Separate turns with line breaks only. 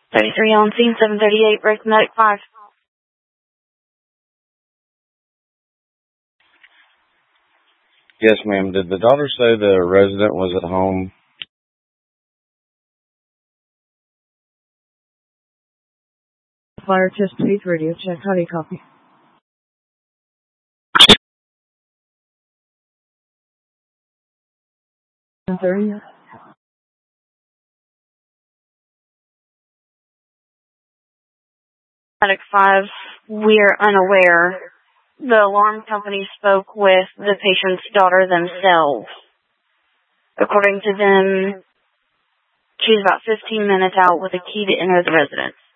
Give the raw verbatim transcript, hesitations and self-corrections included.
thirty-three on scene, seven thirty-eight, break medic five.
Yes, ma'am. Did the daughter say the resident was at home?
Fire test eight radio check. How do you copy? thirty.
Medic five, we're unaware. The alarm company spoke with the patient's daughter themselves. According to them, she's about fifteen minutes out with a key to enter the residence.